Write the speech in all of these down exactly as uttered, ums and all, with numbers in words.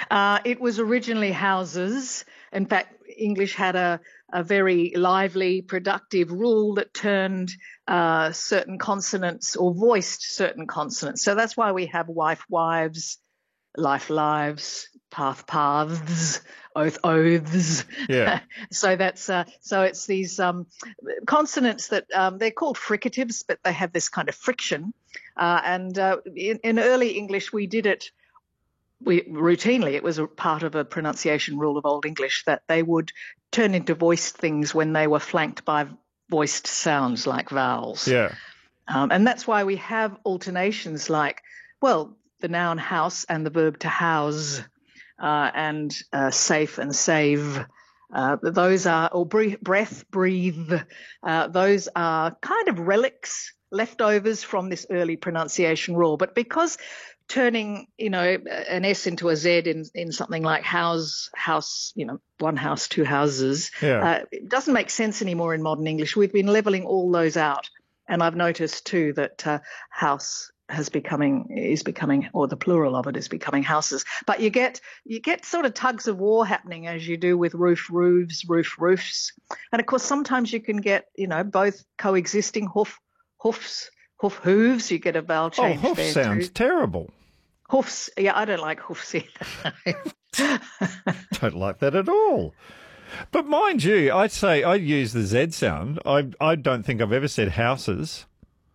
Uh, it was originally houses. In fact, English had a, a very lively, productive rule that turned uh, certain consonants or voiced certain consonants. So that's why we have wife, wives, life, lives, path, paths, oath, oaths. Yeah. so that's uh, so it's these um, consonants that um, they're called fricatives, but they have this kind of friction. Uh, and uh, in, in early English, we did it. We routinely, it was a part of a pronunciation rule of Old English that they would turn into voiced things when they were flanked by voiced sounds like vowels. Yeah. Um, and that's why we have alternations like, well, the noun house and the verb to house, uh, and uh, safe and save. Uh, those are, or breath, breath breathe. Uh, those are kind of relics, leftovers from this early pronunciation rule. But because turning, you know, an S into a Z in, in something like house, house, you know, one house, two houses, Yeah. uh, it doesn't make sense anymore in modern English. We've been levelling all those out. And I've noticed too that uh, house has becoming is becoming, or the plural of it is becoming houses. But you get you get sort of tugs of war happening as you do with roof, roofs, roof, roofs. And of course, sometimes you can get, you know, both coexisting hoof, hoofs, hoof hooves. You get a vowel Oh, change hoof there sounds too. terrible. Hoofs, yeah, I don't like hoofs either. Don't like that at all. But mind you, I'd say I use the Z sound. I I don't think I've ever said houses.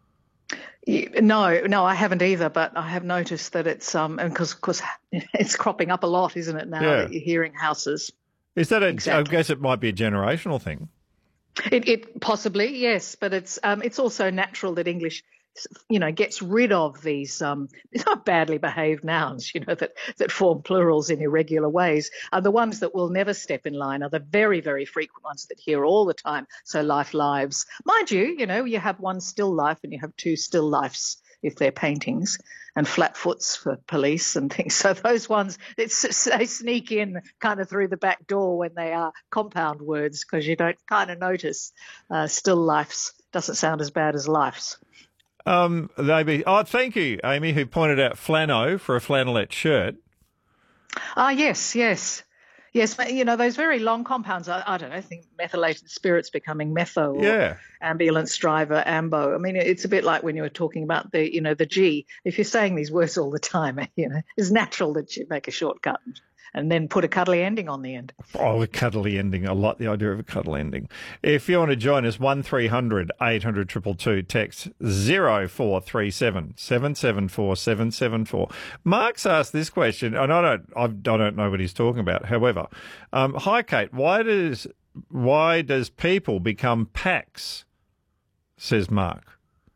No, no, I haven't either. But I have noticed that it's um, and because of course it's cropping up a lot, isn't it? Now Yeah. that you're hearing houses. Is that a? Exactly. I guess it might be a generational thing. It, it possibly, yes, but it's um, it's also natural that English, you know, gets rid of these um, it's not badly behaved nouns, you know, that that form plurals in irregular ways. Are the ones that will never step in line are the very, very frequent ones that hear all the time. So life, lives, mind you, you know, you have one still life and you have two still lifes if they're paintings, and flatfoots for police and things. So those ones, it's, they sneak in kind of through the back door when they are compound words because you don't kind of notice. Uh, still lifes doesn't sound as bad as lifes. Um, they be. Oh, thank you, Amy, who pointed out flannel for a flannelette shirt. Ah, yes, yes. Yes, you know, those very long compounds, I, I don't know, I think methylated spirits becoming metho or Yeah. ambulance driver, ambo. I mean, it's a bit like when you were talking about the, you know, the G. If you're saying these words all the time, you know, it's natural that you make a shortcut and then put a cuddly ending on the end. Oh, a cuddly ending. I like the idea of a cuddly ending. If you want to join us, one three hundred eight hundred two two two, text zero four three seven seven seven four seven seven four. Mark's asked this question, and I don't, I don't know what he's talking about. However, um, hi, Kate, why does why does people become packs? Says Mark.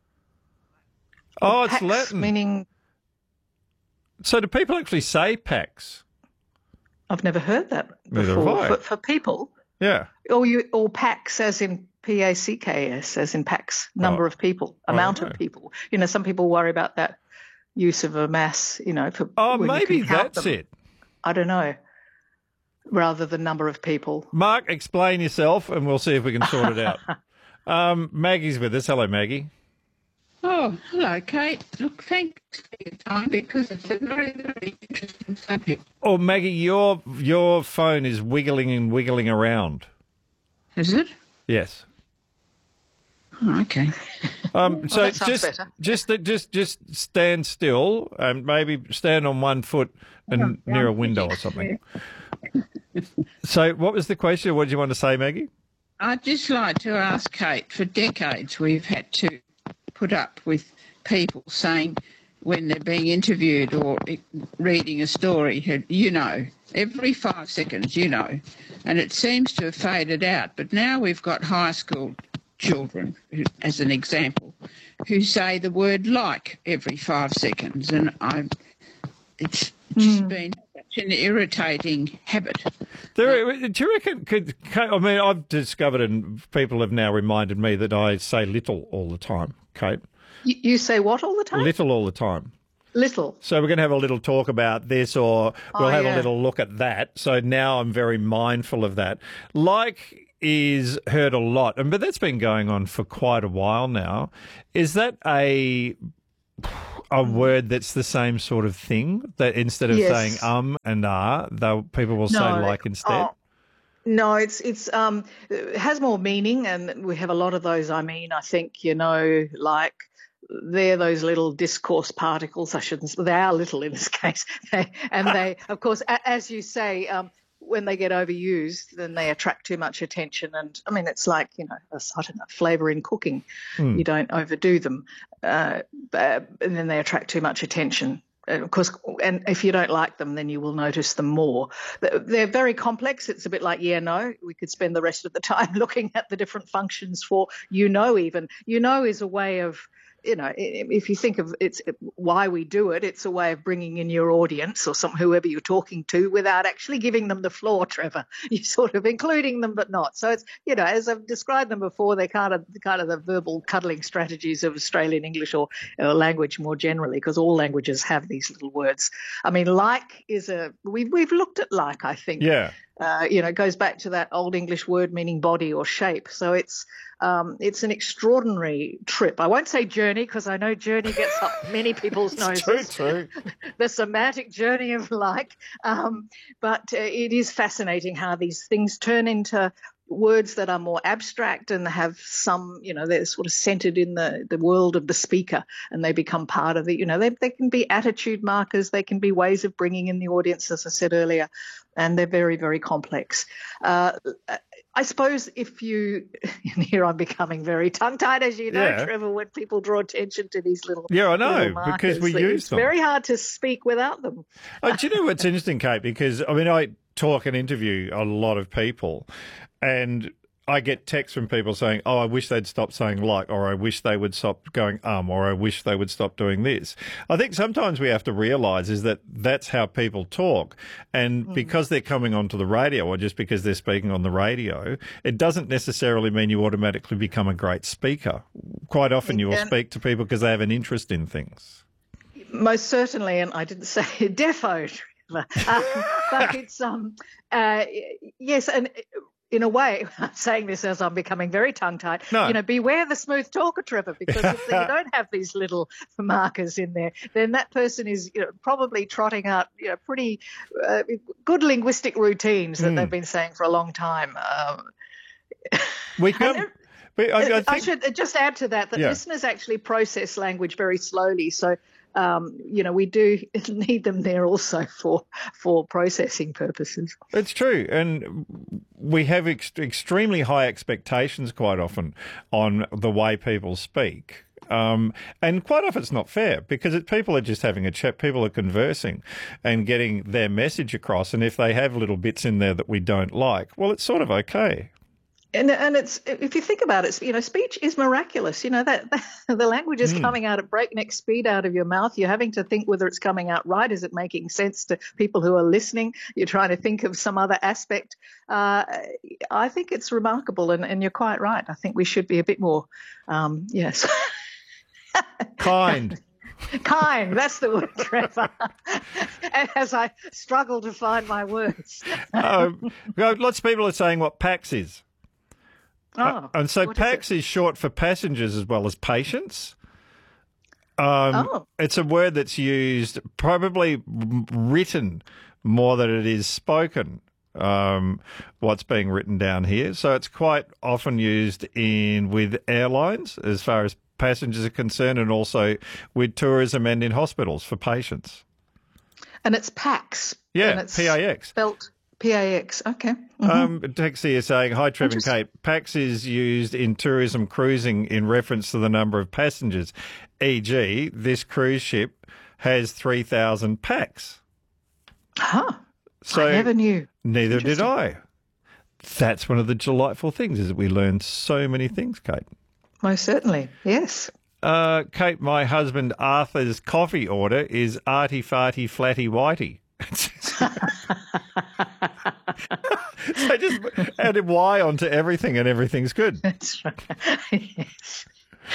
Oh, it's Pax, Latin. meaning So do people actually say packs? I've never heard that Neither before. have I. For, for people, Yeah. or you, or packs as in P A C K S, as in packs, number Oh, of people, I amount don't of know. people. You know, some people worry about that use of a mass. You know, for Oh, when you maybe can count that's them. it. I don't know. Rather than number of people. Mark, explain yourself, and we'll see if we can sort it out. um, Maggie's with us. Hello, Maggie. Oh, hello, Kate. Look, thanks for your time because it's a very, very interesting subject. Oh, Maggie, your your phone is wiggling and wiggling around. Is it? Yes. Oh, okay. Um, so that sounds just, better. just just just stand still and maybe stand on one foot and near a window or something. So, what was the question? What did you want to say, Maggie? I'd just like to ask Kate, for decades we've had to put up with people saying when they're being interviewed or reading a story, you know, every five seconds, you know, and it seems to have faded out. But now we've got high school children, who, as an example, who say the word like every five seconds, and I, it's just Mm. been such an irritating habit. There, do you reckon? Could, I mean, I've discovered, and people have now reminded me that I say little all the time, Kate. You, you say what all the time? Little all the time. Little. So we're going to have a little talk about this, or we'll Oh, have yeah. a little look at that. So now I'm very mindful of that. Like is heard a lot, and but that's been going on for quite a while now. Is that a a word that's the same sort of thing, that instead of Yes. saying um and ah, they'll people will say No. like instead? Oh, no, it's it's um it has more meaning, and we have a lot of those. I mean, I think, you know, like they're those little discourse particles. I shouldn't. They are little in this case, and they, of course, a- as you say, um, when they get overused, then they attract too much attention. And I mean, it's like, you know, a, I don't know, flavour in cooking. Mm. You don't overdo them, uh, and then they attract too much attention. And of course, and if you don't like them, then you will notice them more. They're very complex. It's a bit like yeah, no. We could spend the rest of the time looking at the different functions for you know. Even you know is a way of, you know, if you think of it's why we do it, it's a way of bringing in your audience or some whoever you're talking to without actually giving them the floor, Trevor. You're sort of including them, but not. So it's, you know, as I've described them before, they're kind of kind of the verbal cuddling strategies of Australian English or uh, language more generally, because all languages have these little words. I mean, like is a we've we've looked at like, I think. Yeah. Uh, you know, it goes back to that old English word meaning body or shape. So it's um, it's an extraordinary trip. I won't say journey, because I know journey gets up many people's noses. True, true. The semantic journey of like. Um, but uh, it is fascinating how these things turn into words that are more abstract and have some, you know, they're sort of centered in the, the world of the speaker, and they become part of the, you know, they, they can be attitude markers, they can be ways of bringing in the audience, as I said earlier, and they're very, very complex. Uh, I suppose if you, and here I'm becoming very tongue-tied, as you know, Yeah. Trevor, when people draw attention to these little Yeah, I know, little because markers, we use it's them. very hard to speak without them. Oh, do you know what's interesting, Kate? Because, I mean, I talk and interview a lot of people, and I get texts from people saying, oh, I wish they'd stop saying like, or I wish they would stop going um, or I wish they would stop doing this. I think sometimes we have to realise is that that's how people talk. And because they're coming onto the radio, or just because they're speaking on the radio, it doesn't necessarily mean you automatically become a great speaker. Quite often you will And- speak to people because they have an interest in things. Most certainly, and I didn't say defo, Trevor. um, but it's um uh yes, and in a way, I'm saying this as I'm becoming very tongue-tied. No. You know, beware the smooth talker, Trevor, because if you don't have these little markers in there, then that person is, you know, probably trotting out, you know, pretty uh, good linguistic routines that Mm. they've been saying for a long time. Um, We come. And- But I, I I think, should just add to that that Yeah. listeners actually process language very slowly. So, um, you know, we do need them there also for for processing purposes. it's true, and we have ex- extremely high expectations quite often on the way people speak. Um, and quite often it's not fair, because it, people are just having a chat, people are conversing and getting their message across. And if they have little bits in there that we don't like, well, it's sort of okay. And and it's, if you think about it, you know, speech is miraculous. You know, that, that the language is Mm. coming out at breakneck speed out of your mouth. You're having to think whether it's coming out right. Is it making sense to people who are listening? You're trying to think of some other aspect. Uh, I think it's remarkable, and, and you're quite right. I think we should be a bit more, um, yes. Kind. Kind, that's the word, Trevor. As I struggle to find my words. um, you know, lots of people are saying what PAX is. Oh, And so what is PAX is, short for passengers as well as patients. Um, Oh. It's a word that's used, probably written more than it is spoken, um, what's being written down here. So it's quite often used in with airlines as far as passengers are concerned, and also with tourism and in hospitals for patients. And it's PAX. Yeah, and it's P A X. Spelt P A X. Okay. Mhm. Um, Taxi is saying, hi, Trevor and Interesting. Kate. PAX is used in tourism cruising in reference to the number of passengers. for example, this cruise ship has three thousand PAX. Huh. So I never knew. neither did I. That's one of the delightful things, is that we learn so many things, Kate. Most certainly. Yes. Uh, Kate, my husband Arthur's coffee order is arty farty flatty whitey. So just added Y onto everything and everything's good. That's right. Yes.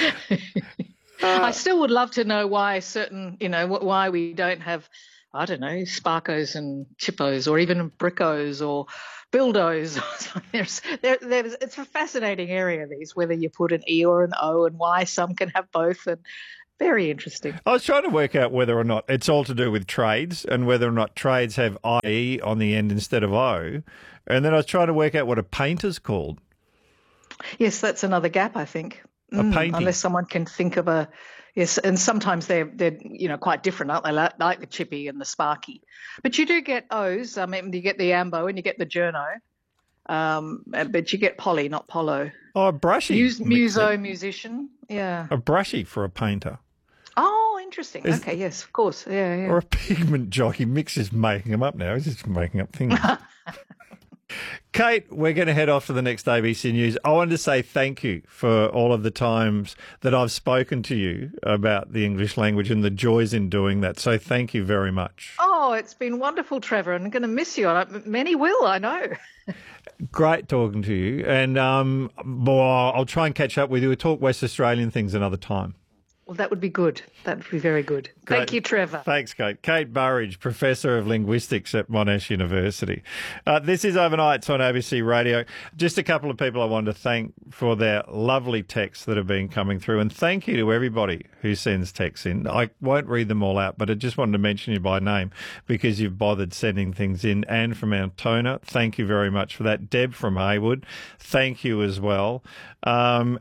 I still would love to know why certain, you know, wh- why we don't have, I don't know, Sparkos and Chippos, or even Brickos or Buildos. there's, there, there's, it's a fascinating area, these, whether you put an E or an O, and why some can have both. And Very interesting. I was trying to work out whether or not it's all to do with trades and whether or not trades have I E on the end instead of O. And then I was trying to work out what a painter's called. Yes, that's another gap, I think. A Mm, painting. unless someone can think of a yes, and sometimes they're they're you know quite different, aren't they? Like, like the chippy and the sparky. But you do get O's. I mean, you get the ambo and you get the journo. Um, but you get poly, not polo. Oh, a brushy. Mus- muso, musician. Yeah. A brushy for a painter. Oh, interesting. Is- okay, yes, of course. Yeah, yeah. Or a pigment jockey. Mick's just making them up now. He's just making up things. Kate, we're going to head off to the next A B C News. I wanted to say thank you for all of the times that I've spoken to you about the English language and the joys in doing that. So thank you very much. Oh, it's been wonderful, Trevor, and I'm going to miss you. And many will, I know. Great talking to you. And um, well, I'll try and catch up with you. We'll talk West Australian things another time. Well, that would be good. That would be very good. Great. Thank you, Trevor. Thanks, Kate. Kate Burridge, Professor of Linguistics at Monash University. Uh, this is Overnights on A B C Radio. Just a couple of people I wanted to thank for their lovely texts that have been coming through. And thank you to everybody who sends texts in. I won't read them all out, but I just wanted to mention you by name because you've bothered sending things in. Anne from Altona, thank you very much for that. Deb from Haywood, thank you as well. Um,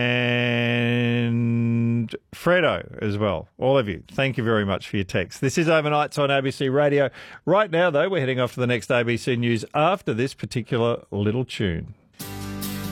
and Fredo as well. All of you, thank you very much for your text. This is Overnights on A B C Radio. Right now, though, we're heading off to the next A B C News after this particular little tune.